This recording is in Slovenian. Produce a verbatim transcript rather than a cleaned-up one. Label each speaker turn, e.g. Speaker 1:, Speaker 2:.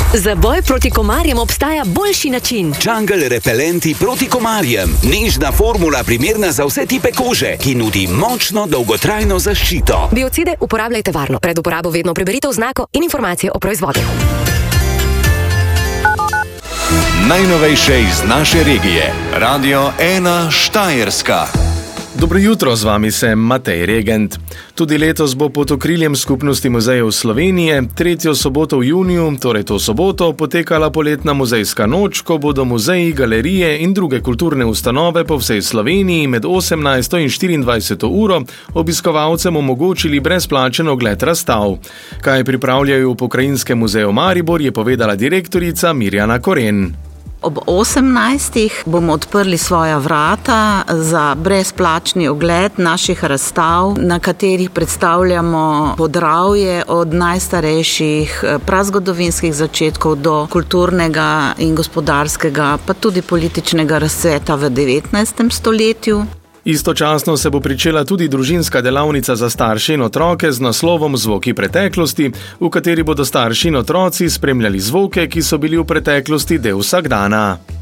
Speaker 1: Za boj proti komarjem obstaja boljši način.
Speaker 2: Jungle repelenti proti komarjem. Nežna formula, primerna za vse tipe kože, ki nudi močno dolgotrajno zaščito.
Speaker 1: Biocide uporabljajte varno. Pred uporabo vedno preberite oznako in informacije o proizvodu.
Speaker 3: Najnovejše iz naše regije. Radio ena Štajerska.
Speaker 4: Dobro jutro, z vami sem Matej Regent. Tudi letos bo pod okriljem Skupnosti muzejev Slovenije tretjo soboto v juniju, torej to soboto, potekala poletna muzejska noč, ko bodo muzeji, galerije in druge kulturne ustanove po vsej Sloveniji med osemnajsto in štiriindvajseto uro obiskovalcem omogočili brezplačen ogled razstav. Kaj pripravljajo v Pokrajinskem muzeju Maribor, je povedala direktorica Mirjana Koren.
Speaker 5: Ob osemnajstih bomo odprli svoja vrata za brezplačni ogled naših razstav, na katerih predstavljamo Podravje od najstarejših prazgodovinskih začetkov do kulturnega in gospodarskega, pa tudi političnega razcveta v devetnajstem stoletju.
Speaker 4: Istočasno se bo pričela tudi družinska delavnica za starše in otroke z naslovom Zvoki preteklosti, v kateri bodo starši in otroci spremljali zvoke, ki so bili v preteklosti del vsakdana.